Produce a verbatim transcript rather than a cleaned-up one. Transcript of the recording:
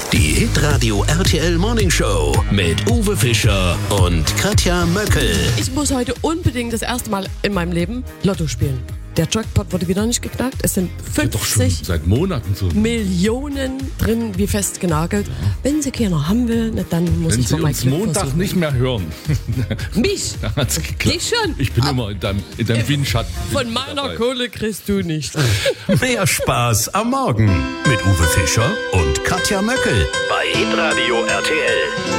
Die Hitradio R T L Morning Show mit Uwe Fischer und Katja Möckel. Ich muss heute unbedingt das erste Mal in meinem Leben Lotto spielen. Der Jackpot wurde wieder nicht geknackt. Es sind fünfzig seit Monaten so. Millionen drin, wie festgenagelt. Ja. Wenn sie keiner haben will, na, dann muss Wenn ich Sie mal mein uns Glück Montag versuchen. nicht mehr hören. Mich? Dich schon? Ich bin immer in deinem, in deinem Windschatten. Von meiner dabei. Kohle kriegst du nicht. Mehr Spaß am Morgen mit Uwe Fischer und Katja Möckel bei Hitradio R T L.